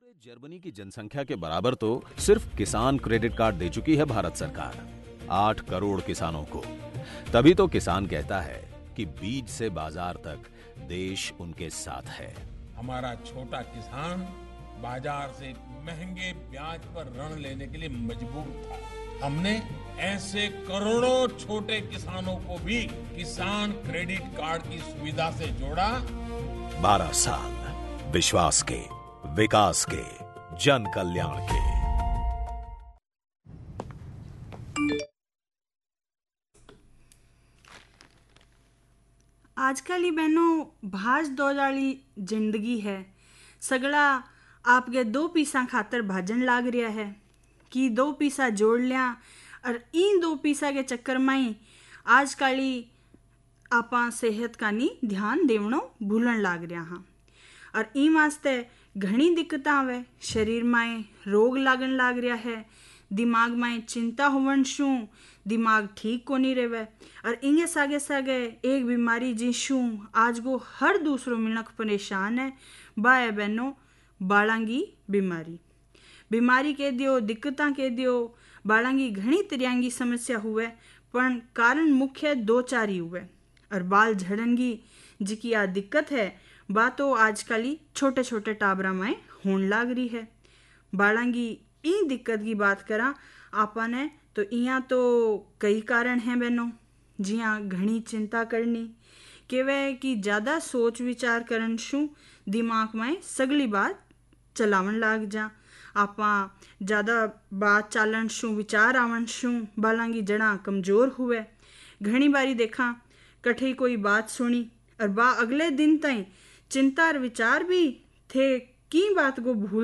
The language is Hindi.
जर्मनी की जनसंख्या के बराबर तो सिर्फ किसान क्रेडिट कार्ड दे चुकी है भारत सरकार 8 करोड़ किसानों को। तभी तो किसान कहता है कि बीज से बाजार तक देश उनके साथ है। हमारा छोटा किसान बाजार से महंगे ब्याज पर ऋण लेने के लिए मजबूर था। हमने ऐसे करोड़ों छोटे किसानों को भी किसान क्रेडिट कार्ड की सुविधा से जोड़ा। 12 साल विश्वास के, विकास के, जन कल्याण के। आजकल ही बहनों भाज दौड़ वाली जिंदगी है। सगड़ा आपके 2 पीसा खातर भाजन लाग रहा है कि 2 पीसा जोड़ लिया और इन 2 पीसा के चक्कर में आजकल ही आपा सेहत का नी ध्यान देवनो भूलन लाग रहा हाँ। और ई वास्ते घनी दिक्कत आवे, शरीर में रोग लागन लाग रहा है, दिमाग में चिंता होवन शू दिमाग ठीक को नहीं रहे। और इंगे सागे सागे एक बीमारी जिशू आज को हर दूसरो मिनक परेशान है, बाय बहनों बालांगी बीमारी के दियो, दिक्कतां के दियो, बालांगी घनी तरह समस्या हुए, पर कारण मुख्य 2-4 ही हुए। और बाल झड़नगी जिकी आ दिक्कत है बातो आजकल ही छोटे छोटे टाबरा में होने लाग रही है। बालांगी ई दिक्कत की बात करा आपा ने तो इया तो कई कारण हैं बहनों। जिया घनी चिंता करनी केवे कि ज़्यादा सोच विचार करन शू दिमाग में सगली बात चलावन लाग जा। आपा ज़्यादा बात चालन शू विचार आवन शू बालांगी जड़ा कमज़ोर हुए। घनी बारी देखा कठे कोई बात सुनी और बा अगले दिन तई चिंता और विचार भी थे की बात को भूल